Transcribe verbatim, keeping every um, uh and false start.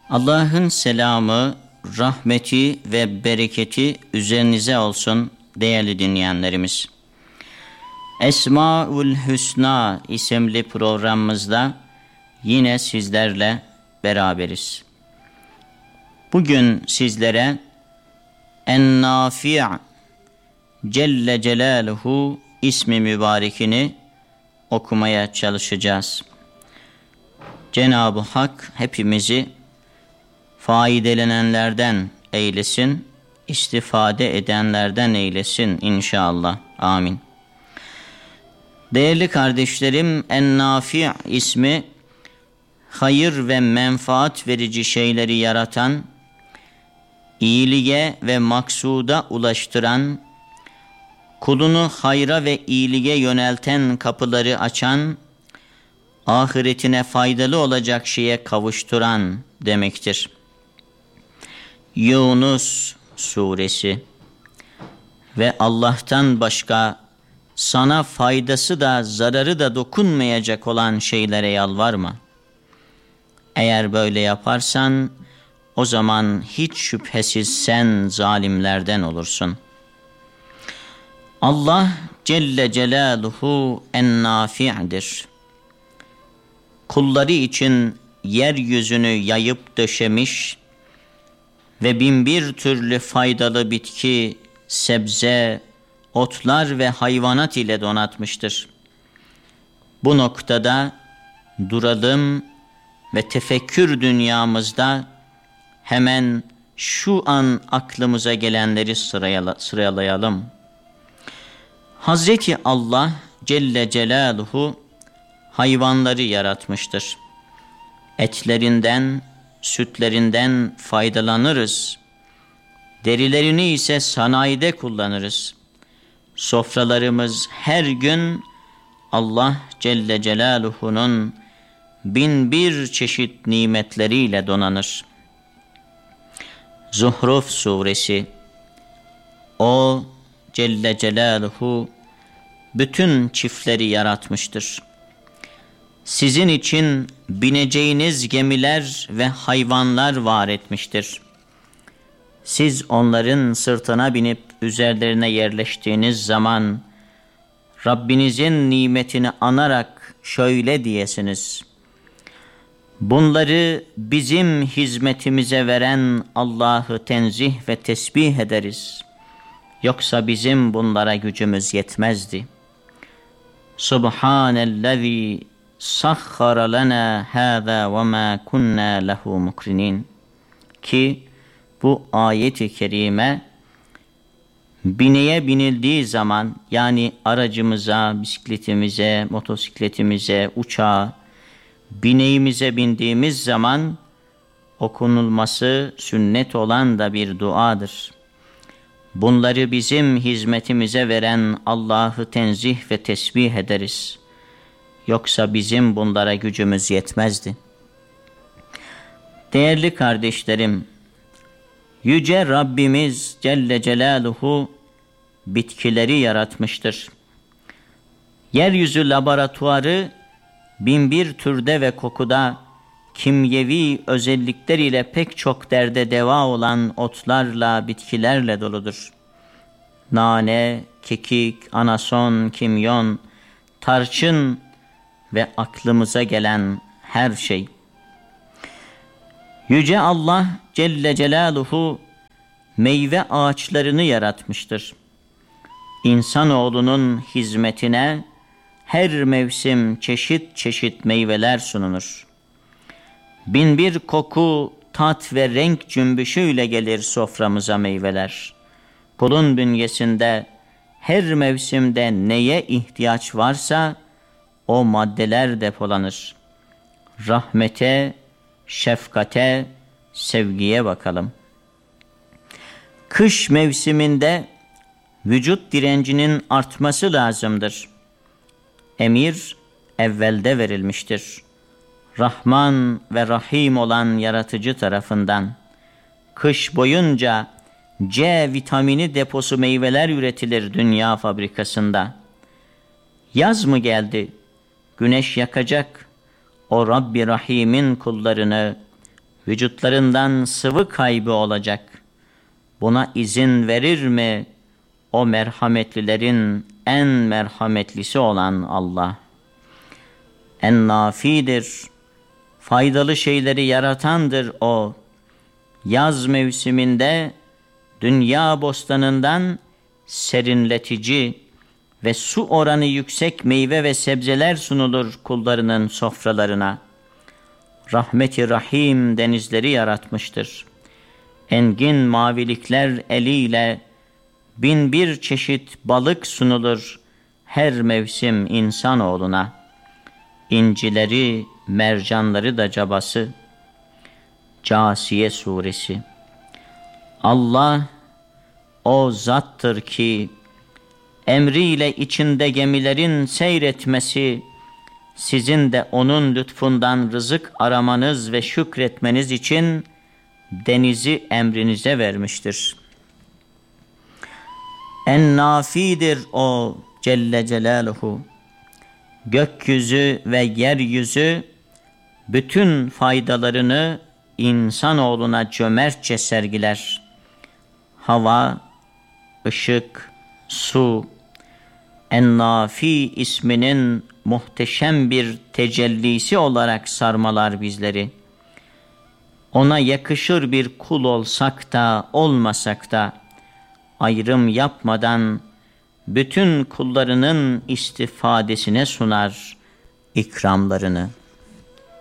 Allah'ın selamı, rahmeti ve bereketi üzerinize olsun değerli dinleyenlerimiz. Esmaül Hüsna isimli programımızda yine sizlerle beraberiz. Bugün sizlere En-Nafi' Celle Celaluhu ismi mübarekini okumaya çalışacağız. Cenab-ı Hak hepimizi faydelenenlerden eylesin, istifade edenlerden eylesin inşallah. Amin. Değerli kardeşlerim, En-Nafi' ismi hayır ve menfaat verici şeyleri yaratan, iyiliğe ve maksuda ulaştıran, kulunu hayra ve iyiliğe yönelten kapıları açan, ahiretine faydalı olacak şeye kavuşturan demektir. Yunus suresi. Ve Allah'tan başka sana faydası da zararı da dokunmayacak olan şeylere yalvarma. Eğer böyle yaparsan o zaman hiç şüphesiz sen zalimlerden olursun. Allah Celle Celaluhu En-Nafi'dir. Kulları için yeryüzünü yayıp döşemiş ve binbir türlü faydalı bitki, sebze, otlar ve hayvanat ile donatmıştır. Bu noktada duralım ve tefekkür dünyamızda hemen şu an aklımıza gelenleri sıralayalım. Hazreti Allah Celle Celaluhu hayvanları yaratmıştır. Etlerinden, sütlerinden faydalanırız. Derilerini ise sanayide kullanırız. Sofralarımız her gün Allah Celle Celaluhu'nun bin bir çeşit nimetleriyle donanır. Zuhruf suresi. O Celle Celaluhu bütün çiftleri yaratmıştır. Sizin için bineceğiniz gemiler ve hayvanlar var etmiştir. Siz onların sırtına binip üzerlerine yerleştiğiniz zaman Rabbinizin nimetini anarak şöyle diyesiniz: bunları bizim hizmetimize veren Allah'ı tenzih ve tesbih ederiz. Yoksa bizim bunlara gücümüz yetmezdi. Subhanellezi sahhara lana hâzâ ve mâ kunnâ lehu mukrinin. Ki bu ayet-i kerime bineye binildiği zaman, yani aracımıza, bisikletimize, motosikletimize, uçağa, bineğimize bindiğimiz zaman okunulması sünnet olan da bir duadır. Bunları bizim hizmetimize veren Allah'ı tenzih ve tesbih ederiz. Yoksa bizim bunlara gücümüz yetmezdi. Değerli kardeşlerim, Yüce Rabbimiz Celle Celaluhu bitkileri yaratmıştır. Yeryüzü laboratuvarı binbir türde ve kokuda kimyevi özellikler ile pek çok derde deva olan otlarla, bitkilerle doludur. Nane, kekik, anason, kimyon, tarçın ve aklımıza gelen her şey. Yüce Allah Celle Celaluhu meyve ağaçlarını yaratmıştır. İnsanoğlunun hizmetine her mevsim çeşit çeşit meyveler sunulur. Binbir koku, tat ve renk cümbüşüyle gelir soframıza meyveler. Kulun bünyesinde her mevsimde neye ihtiyaç varsa o maddeler depolanır. Rahmete, şefkate, sevgiye bakalım. Kış mevsiminde vücut direncinin artması lazımdır. Emir evvelde verilmiştir. Rahman ve Rahim olan yaratıcı tarafından. Kış boyunca C vitamini deposu meyveler üretilir dünya fabrikasında. Yaz mı geldi? Güneş yakacak. O Rabbi Rahim'in kullarını vücutlarından sıvı kaybı olacak. Buna izin verir mi o merhametlilerin en merhametlisi olan Allah? En nafidir, faydalı şeyleri yaratandır o. Yaz mevsiminde dünya bostanından serinletici ve su oranı yüksek meyve ve sebzeler sunulur kullarının sofralarına. Rahmet-i Rahim denizleri yaratmıştır. Engin mavilikler eliyle bin bir çeşit balık sunulur her mevsim insanoğluna. İncileri, mercanları da cabası. Câsiye suresi. Allah o zattır ki emriyle içinde gemilerin seyretmesi, sizin de onun lütfundan rızık aramanız ve şükretmeniz için denizi emrinize vermiştir. En nafidir o Celle Celaluhu. Gökyüzü ve yeryüzü bütün faydalarını insanoğluna cömertçe sergiler. Hava, ışık, su, En-Nafi isminin muhteşem bir tecellisi olarak sarmalar bizleri. Ona yakışır bir kul olsak da olmasak da ayrım yapmadan bütün kullarının istifadesine sunar ikramlarını.